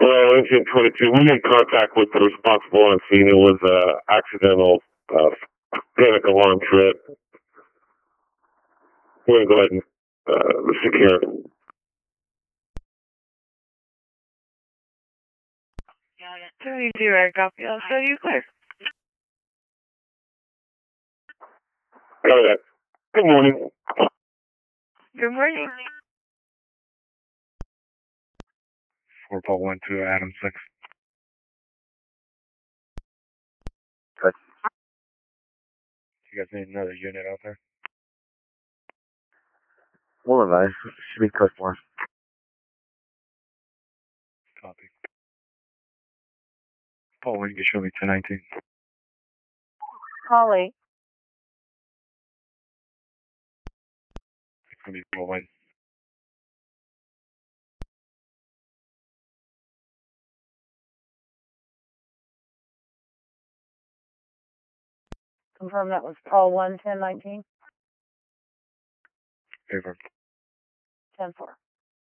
Engine 22. We made contact with the responsible on scene. It was an accidental panic alarm trip. We're going to go ahead and secure it. Got it. 22, I copy. I'll show you clear. Got it. Good morning. Good morning. 4.12 Adam 6. Good. You guys need another unit out there? Well advised. Should be customer. Copy. Paul, when you can show me 1019. Holly. It's going to be Paul. Confirm that was call 1, 1019? Favor. 10-4.